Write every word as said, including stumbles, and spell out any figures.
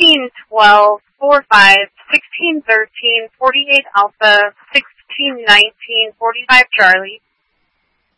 fifteen twelve four five, sixteen thirteen forty-eight Alpha, sixteen nineteen forty-five Charlie.